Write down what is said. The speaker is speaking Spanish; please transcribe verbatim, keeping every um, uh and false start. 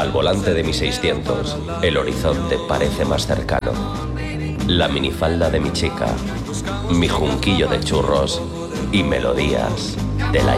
Al volante de mi seiscientos, el horizonte parece más cercano. La minifalda de mi chica, mi junquillo de churros y melodías de la